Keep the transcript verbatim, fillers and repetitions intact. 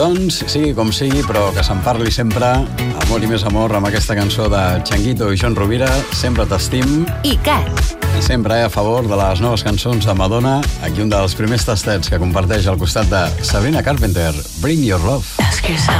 Doncs, sigui com sigui, però que se'n parli sempre, amor i més amor, amb aquesta cançó de Changuito i Joan Rovira, Sempre t'estim. I Cat. I sempre eh, a favor de les noves cançons de Madonna, aquí un dels primers tastets que comparteix al costat de Sabrina Carpenter, Bring Your Love. Ask yourself.